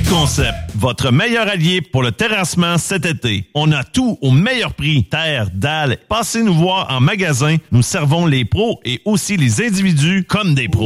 Tech Concept, votre meilleur allié pour le terrassement cet été. On a tout au meilleur prix. Terre, dalles. Passez nous voir en magasin. Nous servons les pros et aussi les individus comme des pros.